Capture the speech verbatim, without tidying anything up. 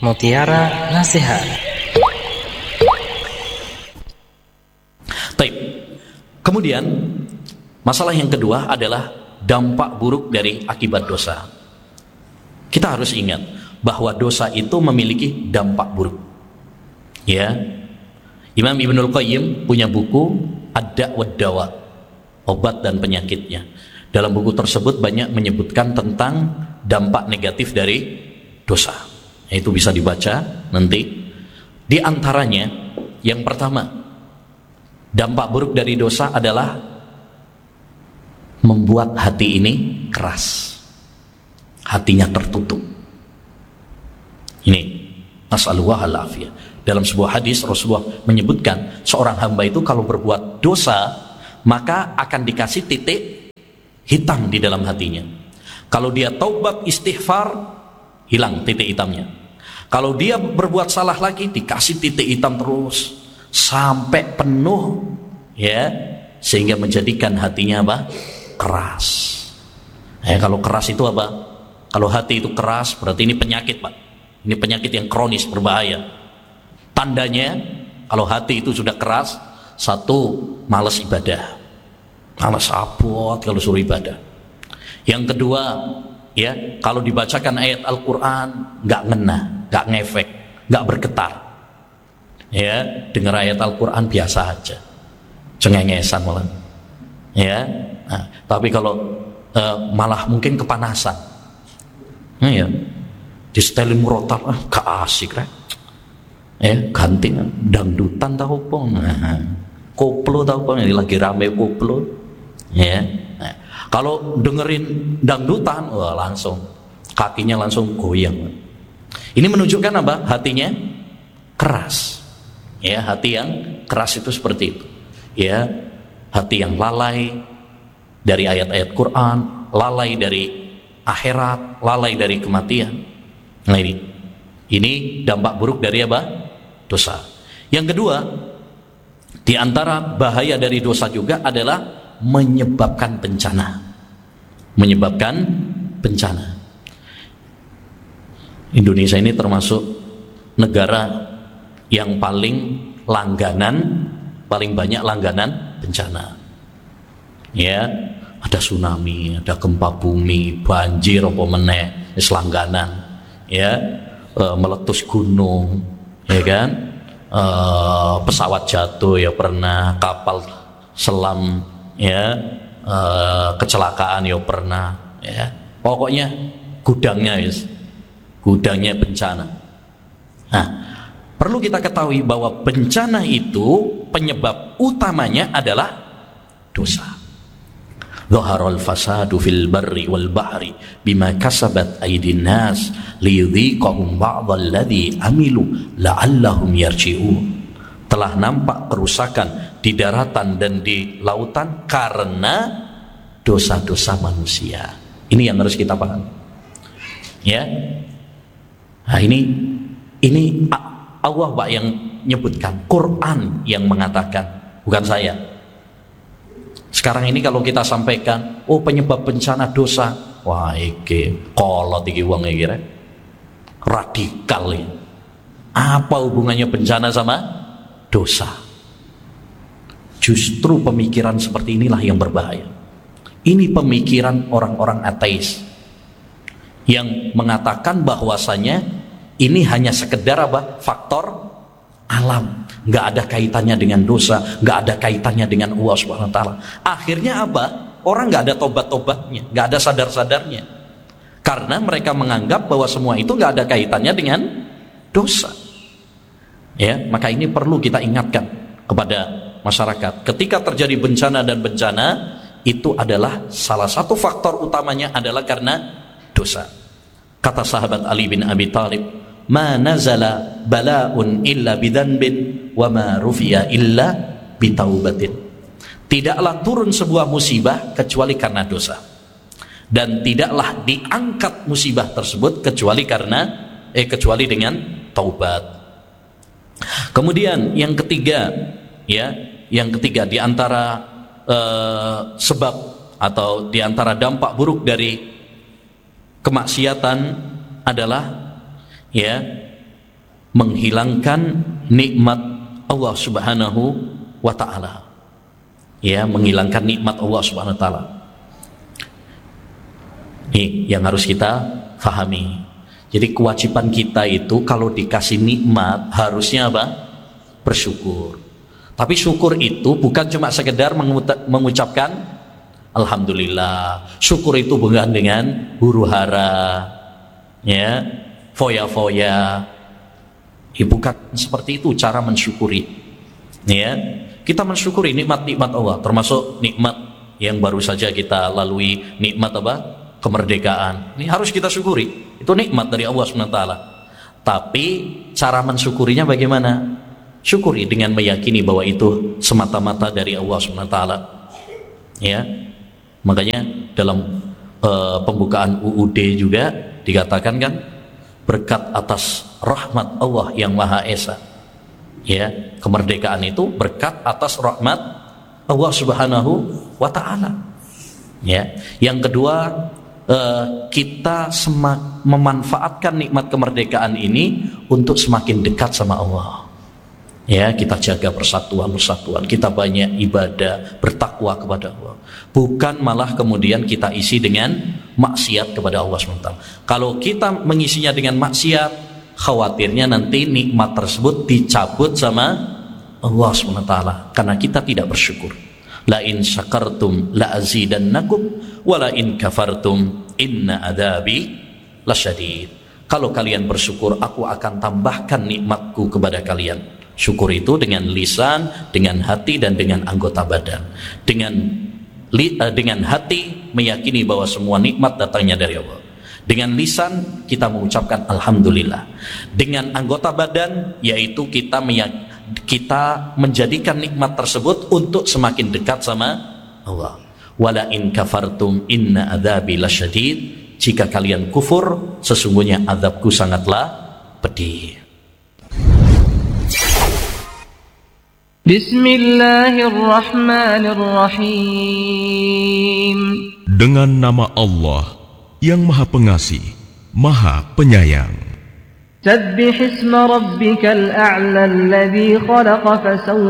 Mutiara Nasihat. Baik. Kemudian masalah yang kedua adalah dampak buruk dari akibat dosa. Kita harus ingat bahwa dosa itu memiliki dampak buruk. Ya. Imam Ibnul Qayyim punya buku Ad-Da' wad-Dawa, obat dan penyakitnya. Dalam buku tersebut banyak menyebutkan tentang dampak negatif dari dosa. Itu bisa dibaca nanti. Di antaranya yang pertama, dampak buruk dari dosa adalah membuat hati ini keras, hatinya tertutup. Ini nas'alullah al-afiyah. Dalam sebuah hadis Rasulullah menyebutkan seorang hamba itu kalau berbuat dosa maka akan dikasih titik hitam di dalam hatinya. Kalau dia taubat istighfar, hilang titik hitamnya. Kalau dia berbuat salah lagi, dikasih titik hitam terus sampai penuh, ya, sehingga menjadikan hatinya apa? Keras. Eh, kalau keras itu apa? Kalau hati itu keras, berarti ini penyakit, Pak. Ini penyakit yang kronis, berbahaya. Tandanya, kalau hati itu sudah keras, satu, malas ibadah, malas abot kalau suruh ibadah. Yang kedua, ya, kalau dibacakan ayat Al-Quran nggak ngena, nggak ngefek, nggak bergetar. Ya, dengar ayat Al-Quran biasa aja, cengengesan malah. Ya, nah, tapi kalau uh, malah mungkin kepanasan, nah, ya, di setelin murotal, ah, gak asik kan? Ya, ganti dangdutan tahu pun, nah, koplo tahu pun, ini lagi rame koplo, ya. Nah, kalau dengerin dangdutan, wah langsung kakinya langsung goyang. Ini menunjukkan apa? Hatinya keras. Ya, hati yang keras itu seperti itu. Ya, hati yang lalai dari ayat-ayat Quran, lalai dari akhirat, lalai dari kematian. Nah ini, ini dampak buruk dari apa? Dosa. Yang kedua, di antara bahaya dari dosa juga adalah menyebabkan bencana. Menyebabkan bencana. Indonesia ini termasuk negara yang paling langganan, paling banyak langganan bencana. Ya, ada tsunami, ada gempa bumi, banjir apa meneh, wis langganan. Ya, e, meletus gunung, ya kan? E, pesawat jatuh ya pernah, kapal selam, ya, e, kecelakaan ya pernah, ya. Pokoknya gudangnya wis, gudangnya bencana. Nah, perlu kita ketahui bahwa bencana itu penyebab utamanya adalah dosa. Zaharul fasadu fil barri wal bahri bima kasabat aydin nas liyudhiqahum ba'dal ladzi amilu la'allahum yarji'un. Telah nampak kerusakan di daratan dan di lautan karena dosa-dosa manusia. Ini yang harus kita pahami. Ya. Nah, ini ini Allah Pak yang nyebutkan, Quran yang mengatakan, bukan saya. Sekarang ini kalau kita sampaikan, oh penyebab bencana dosa, wah iki kolot iki wong iki radikal ya. Apa hubungannya bencana sama dosa? Justru pemikiran seperti inilah yang berbahaya. Ini pemikiran orang-orang ateis yang mengatakan bahwasanya ini hanya sekedar apa? Faktor alam, nggak ada kaitannya dengan dosa, nggak ada kaitannya dengan Allah Subhanahu Wa Taala. Akhirnya apa? Orang nggak ada tobat-tobatnya, nggak ada sadar-sadarnya, karena mereka menganggap bahwa semua itu nggak ada kaitannya dengan dosa. Ya, maka ini perlu kita ingatkan kepada masyarakat. Ketika terjadi bencana dan bencana itu adalah salah satu faktor utamanya adalah karena dosa. Kata sahabat Ali bin Abi Thalib, ma nazala bala'un illa bidzanbin wa ma rufi'a illa bitaubatin. Tidaklah turun sebuah musibah kecuali karena dosa, dan tidaklah diangkat musibah tersebut kecuali karena eh kecuali dengan taubat. Kemudian yang ketiga, ya, yang ketiga di antara eh, sebab atau di antara dampak buruk dari kemaksiatan adalah, ya, menghilangkan nikmat Allah Subhanahu wa taala. Ya, menghilangkan nikmat Allah Subhanahu wa taala. Ini yang harus kita fahami. Jadi kewajiban kita itu kalau dikasih nikmat harusnya apa? Bersyukur. Tapi syukur itu bukan cuma sekedar mengucapkan alhamdulillah. Syukur itu bukan dengan huru hara, ya, foya-foya. Ya, bukan seperti itu cara mensyukuri. Ya, kita mensyukuri nikmat-nikmat Allah, termasuk nikmat yang baru saja kita lalui, nikmat apa? Kemerdekaan. Ini harus kita syukuri. Itu nikmat dari Allah subhanahu wa taala. Tapi cara mensyukurinya bagaimana? Syukuri dengan meyakini bahwa itu semata-mata dari Allah subhanahu wa taala. Ya. Makanya dalam uh, pembukaan U U D juga dikatakan kan, berkat atas rahmat Allah yang Maha Esa. Ya, kemerdekaan itu berkat atas rahmat Allah Subhanahu wa taala. Ya. Yang kedua, Uh, kita semak, memanfaatkan nikmat kemerdekaan ini untuk semakin dekat sama Allah. Ya, kita jaga persatuan-persatuan, kita banyak ibadah, bertakwa kepada Allah. Bukan malah kemudian kita isi dengan maksiat kepada Allah subhanahu wa taala. Kalau kita mengisinya dengan maksiat, khawatirnya nanti nikmat tersebut dicabut sama Allah subhanahu wa taala karena kita tidak bersyukur. La in syakartum la azidannakum wa la in kafartum inna adzabi lasyadid. Kalau kalian bersyukur, aku akan tambahkan nikmatku kepada kalian. Syukur itu dengan lisan, dengan hati, dan dengan anggota badan. Dengan li, uh, dengan hati meyakini bahwa semua nikmat datangnya dari Allah. Dengan lisan kita mengucapkan alhamdulillah. Dengan anggota badan yaitu kita meyakini, kita menjadikan nikmat tersebut untuk semakin dekat sama Allah. Wala in kafartum inna adzabi lasyadid. Jika kalian kufur, sesungguhnya azabku sangatlah pedih. Bismillahirrahmanirrahim. Dengan nama Allah yang Maha Pengasih, Maha Penyayang. سبح اسم ربك الأعلى الذي خلق فسوى